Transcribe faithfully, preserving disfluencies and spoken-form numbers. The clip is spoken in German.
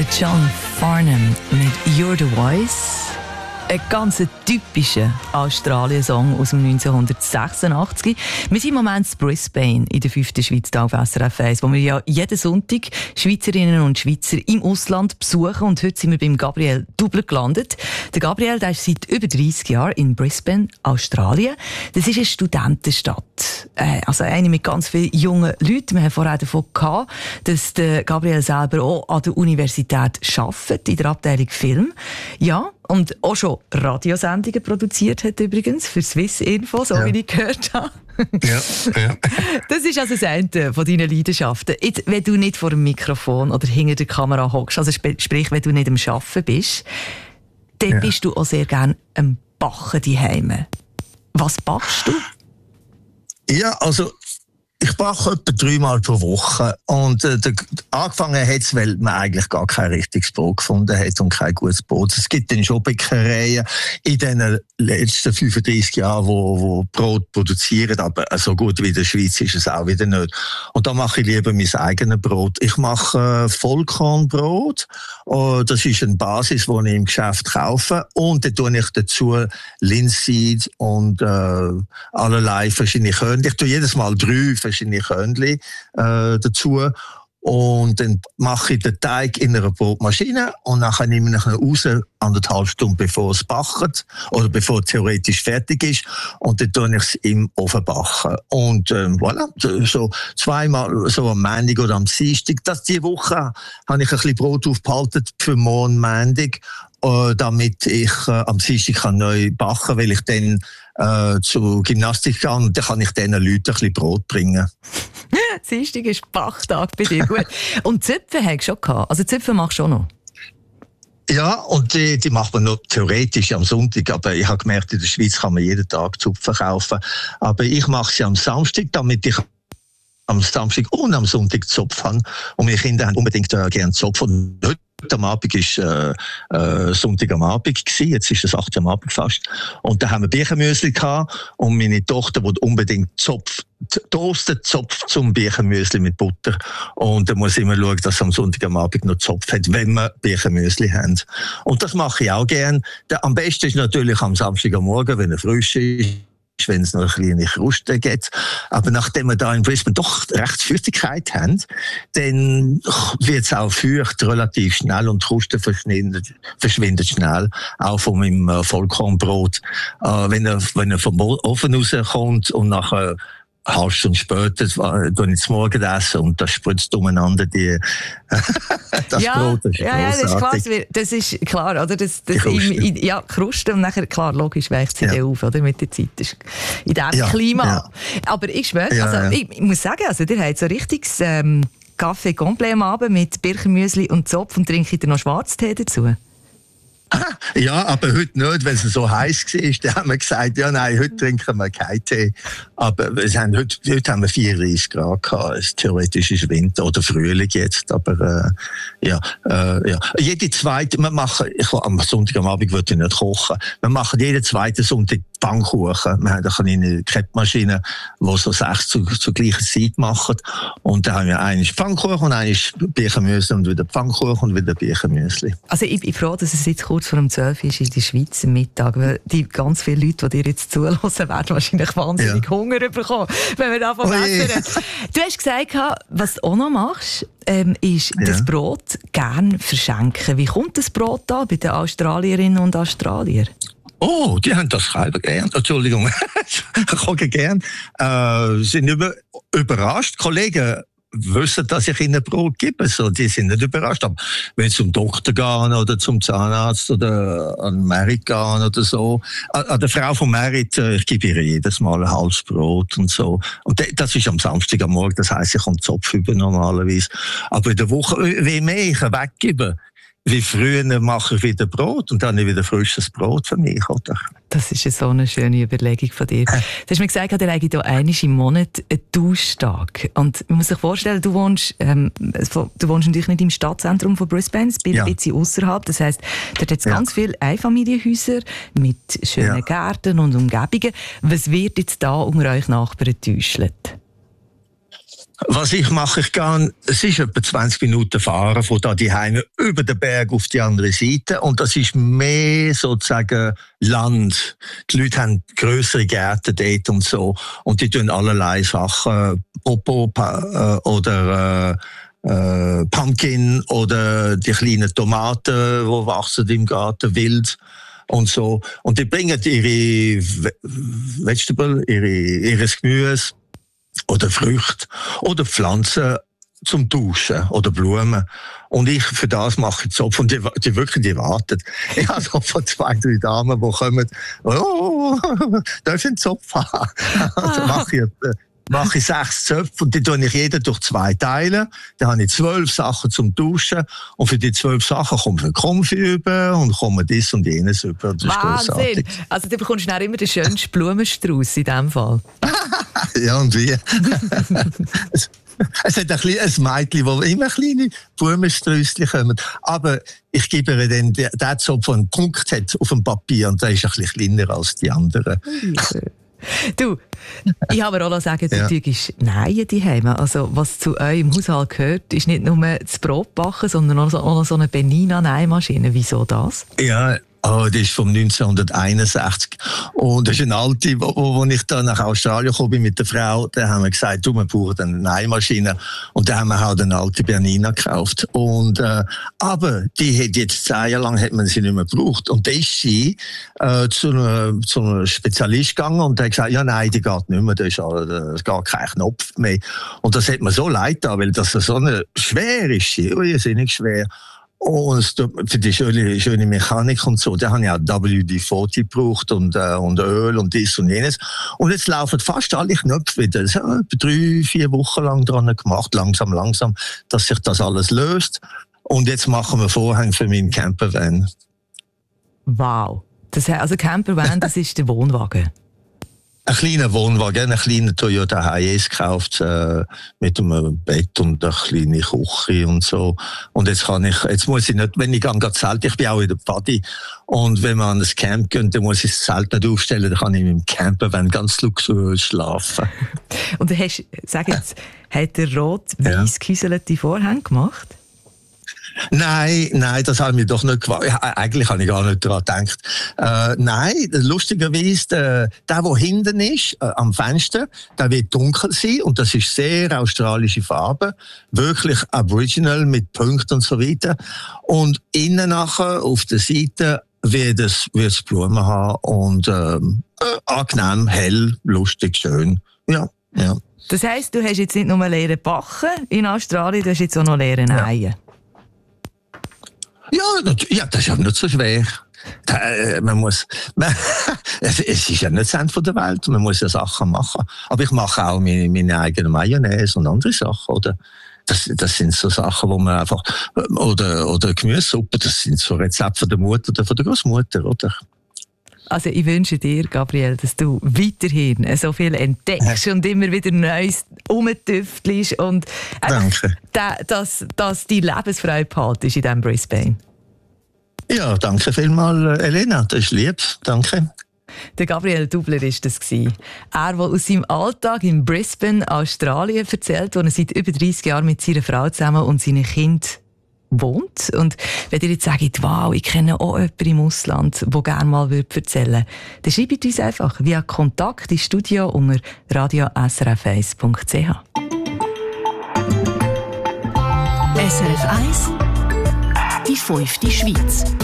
Der John Farnham mit «You're the Voice». Ein ganz typischer Australien-Song aus dem neunzehnhundertsechsundachtzig. Wir sind im Moment in Brisbane in der fünften Schweiz auf S R F eins, wo wir ja jeden Sonntag Schweizerinnen und Schweizer im Ausland besuchen. Und heute sind wir beim Gabriel Dubler gelandet. Der Gabriel, der ist seit über dreißig Jahren in Brisbane, Australien. Das ist eine Studentenstadt. Äh, also eine mit ganz vielen jungen Leuten. Wir haben vorher davon gehabt, dass der Gabriel selber auch an der Universität arbeitet, in der Abteilung Film. Ja, und auch schon Radiosendungen produziert hat übrigens für Swiss Info, so ja. wie ich gehört habe. Ja, ja. Das ist also das eine von deinen Leidenschaften. Jetzt, wenn du nicht vor dem Mikrofon oder hinter der Kamera hockst, also sprich, wenn du nicht am Arbeiten bist, dann ja. bist du auch sehr gerne am Backen daheim. Was backst du? Ja, also ich backe etwa dreimal pro Woche. Und äh, der, angefangen hat es, weil man eigentlich gar kein richtiges Brot gefunden hat und kein gutes Brot. Es gibt dann schon Bäckereien in den letzten fünfunddreißig Jahren, wo, wo Brot produzieren, aber so gut wie in der Schweiz ist es auch wieder nicht. Und da mache ich lieber mein eigenes Brot. Ich mache äh, Vollkornbrot. Oh, das ist eine Basis, die ich im Geschäft kaufe. Und dann tue ich dazu Linseed und äh, allerlei verschiedene Körner. Ich tue jedes Mal drei verschiedene Körnchen äh, dazu. Und dann mache ich den Teig in einer Brotmaschine und nachher nehme ich ihn raus, anderthalb Stunden bevor es backt oder bevor es theoretisch fertig ist. Und dann tue ich es im Ofen backen. Und ähm, voilà, so zweimal, so am Montag oder am Dienstag. Das diese Woche habe ich ein bisschen Brot aufgehalten für morgen Montag, äh, damit ich äh, am Dienstag kann neu backen, weil ich dann äh, zur Gymnastik gehe und dann kann ich diesen Leuten ein bisschen Brot bringen. Dienstag ist Bachtag bei dir, gut. Und Zöpfe hast du schon gehabt? Also Zöpfe machst du auch noch? Ja, und die, die macht man nur theoretisch am Sonntag, aber ich habe gemerkt, in der Schweiz kann man jeden Tag Zupfen kaufen. Aber ich mache sie am Samstag, damit ich am Samstag und am Sonntag Zopf habe. Und meine Kinder haben unbedingt äh, gerne Zopf. Und heute am Abend war äh, äh, Sonntag am Abend gewesen. Jetzt ist es acht Uhr am Abend fast. Und da haben wir Birchenmüsli gehabt. Und meine Tochter wollte unbedingt Zopf, Toasted Zopf zum Birchenmüsli mit Butter. Und da muss ich immer schauen, dass am Sonntag am Abend noch Zopf hat, wenn wir Birchenmüsli haben. Und das mache ich auch gern. Der, am besten ist natürlich am Samstag am Morgen, wenn er frisch ist, wenn es noch eine kleine Kruste gibt. Aber nachdem wir da in Brisbane doch recht Feuchtigkeit haben, dann wird es auch feucht relativ schnell und die Kruste verschwindet, verschwindet schnell, auch von meinem äh, Vollkornbrot. Äh, wenn er, wenn er vom Ofen rauskommt und nachher eine halbe Stunde später tue ich zum Morgen essen und das spritzt umeinander die, das ja, Brot. Das ist ja, ja, das ist klar. Das ist klar, oder? Das, das Kruste. Im, in, ja, Kruste und nachher, klar, logisch weicht sie ja. auf, oder? Mit der Zeit. Das ist in diesem ja, Klima. Ja. Aber ich schwöre, ja, also, ja. ich, ich muss sagen, also, ihr habt so richtiges ähm, Kaffee complet am Abend mit Birchenmüsli und Zopf und trinkt ihr noch Schwarztee dazu? Ja, aber heute nicht, weil es so heiß war. Dann haben wir gesagt, ja, nein, heute trinken wir keinen Tee. Aber wir haben heute, heute haben wir vierunddreißig Grad gehabt. Es theoretisch ist Winter oder Frühling jetzt. Aber äh, ja, äh, ja, jede zweite, wir machen, ich, am Sonntag am Abend würde ich nicht kochen. Wir machen jeden zweiten Sonntag Pfannkuchen. Wir haben eine kleine Kreppmaschine, die so sechs zu, zur gleichen Zeit machen. Und dann haben wir einen Pfannkuchen und einen Birchenmüsli und wieder Pfannkuchen und wieder Birchenmüsli. Also ich bin froh, dass es jetzt kurz vor dem zwölf ist in der Schweiz am Mittag, weil die ganz viele Leute, die dir jetzt zuhören, werden wahrscheinlich wahnsinnig ja. Hunger bekommen, wenn wir davon essen. Du hast gesagt, was du auch noch machst, ähm, ist ja. das Brot gerne verschenken. Wie kommt das Brot an bei den Australierinnen und Australiern? Oh, die haben das selber gern. Entschuldigung, ich koche gern. Äh, sind über, überrascht. Kollegen wissen, dass ich ihnen Brot gebe. So, die sind nicht überrascht. Aber wenn sie zum Doktor gehen oder zum Zahnarzt oder an Merit gehen oder so. An, an der Frau von Merit, ich gebe ihr jedes Mal ein halbes Brot und so. Und das ist am Samstag am Morgen. Das heisst, ich komme Zopf über normalerweise. Aber in der Woche, wie mehr ich weggebe, wie früher mache ich wieder Brot und dann habe ich wieder frisches Brot für mich, oder? Das ist so eine schöne Überlegung von dir. Du hast mir gesagt, ihr habt hier einmal im Monat einen Tauschtag. Und man muss sich vorstellen, du wohnst, ähm, du wohnst natürlich nicht im Stadtzentrum von Brisbane, es ist ja. ein bisschen außerhalb. Das heisst, dort hat es ja. ganz viele Einfamilienhäuser mit schönen ja. Gärten und Umgebungen. Was wird jetzt da unter euch Nachbarn getäuscht? Was ich mache, ich gehe, es ist etwa zwanzig Minuten fahren von da die Heime über den Berg auf die andere Seite und das ist mehr sozusagen Land. Die Leute haben grössere Gärten dort und so und die tun allerlei Sachen, Popo äh, oder äh, äh, Pumpkin oder die kleinen Tomaten, die wachsen im Garten wild. Und so. Und die bringen ihre Vegetable, ihre, ihres Gemüse oder Früchte oder Pflanzen zum Duschen oder Blumen. Und ich, für das mache ich Zopf. Und die, die wirklich, die warten. Ich habe so von zwei, drei Damen, die kommen, oh, darf ich einen Zopf haben? Also mache ich, mache ich sechs Zöpfe und die tue ich jeder durch zwei Teile. Dann habe ich zwölf Sachen zum Duschen und für die zwölf Sachen kommt ein Konfi über und kommt dies und jenes über. Das Wahnsinn! Also du bekommst dann immer den schönsten Blumenstrauß in diesem Fall. Ja, und wie? Es hat ein, kleines, ein Mädchen, das immer kleine Blumensträusschen kommen. Aber ich gebe ihr dann den Zopf, der einen Punkt hat auf dem Papier und der ist ein bisschen kleiner als die anderen. Du, ich habe auch sagen, du ja. tust Nein daheim. Also, was zu eurem Haushalt gehört, ist nicht nur das Brotbacken, sondern auch noch so eine Benina-Nähmaschine. Wieso das? Ja, oh, die ist vom neunzehnhunderteinundsechzig. Und das ist eine alte, wo, wo ich dann nach Australien gekommen bin mit der Frau, da haben wir gesagt, du, wir brauchen eine Nähmaschine. Und da haben wir halt eine alte Bernina gekauft. Und, äh, aber die hat jetzt zehn Jahre lang hat man sie nicht mehr gebraucht. Und da ist sie äh, zu, einem, zu einem Spezialist gegangen und der hat gesagt, ja nein, die geht nicht mehr, da ist, da ist gar kein Knopf mehr. Und das hat mir so leid getan, weil das so eine schwer ist, irrsinnig schwer. Und für die schöne, schöne Mechanik und so, da habe ich auch W D vierzig gebraucht und, äh, und Öl und dies und jenes. Und jetzt laufen fast alle Knöpfe wieder. Das habe ich drei, vier Wochen lang dran gemacht, langsam, langsam, dass sich das alles löst. Und jetzt machen wir Vorhänge für meinen Campervan. Wow. Das, also Campervan, das ist der Wohnwagen. Ein kleiner Wohnwagen, ein kleiner Toyota Hiace gekauft, äh, mit einem Bett und einer kleinen Küche und so. Und jetzt kann ich, jetzt muss ich nicht, wenn ich gehe Zelt, ich bin auch in der Pfadi. Und wenn wir an das Camp gehen, dann muss ich das Zelt nicht aufstellen, dann kann ich mit dem Campervan ganz luxuriös schlafen. Und du hast, sag jetzt, hat der rot-weiß gehäuselte Vorhänge gemacht? Nein, nein, das habe ich mir doch nicht gewagt. Eigentlich habe ich gar nicht daran gedacht. Äh, nein, lustigerweise, der, der, der hinten ist, äh, am Fenster, der wird dunkel sein und das ist sehr australische Farbe. Wirklich Aboriginal mit Punkten und so weiter. Und innen nachher, auf der Seite, wird es, wird es Blumen haben und ähm, äh, angenehm, hell, lustig, schön. Ja, ja. Das heisst, du hast jetzt nicht nur lernen backen in Australien, du hast jetzt auch noch lernen nähen. Ja. Ja, ja, das ist ja nicht so schwer. Da, man muss, man, es ist ja nicht das Ende der Welt, man muss ja Sachen machen. Aber ich mache auch meine, meine eigene Mayonnaise und andere Sachen, oder? Das, das sind so Sachen, wo man einfach, oder, oder Gemüsesuppe, das sind so Rezepte von der Mutter oder von der Großmutter, oder? Also ich wünsche dir, Gabriel, dass du weiterhin so viel entdeckst ja. und immer wieder Neues rumtüftelst und danke. Da, dass, dass die Lebensfreude behaltest in diesem Brisbane. Ja, danke vielmals, Elena, das ist lieb, danke. Der Gabriel Dubler war das. Er, der aus seinem Alltag in Brisbane, Australien, erzählt, wo er seit über dreissig Jahren mit seiner Frau zusammen und seinen Kindern wohnt. Und wenn ihr jetzt sagt, wow, ich kenne auch jemanden im Ausland, der gerne mal erzählen würde, dann schreibt uns einfach via Kontakt ins Studio unter radio s r f eins punkt c h. S R F eins, die fünfte Schweiz.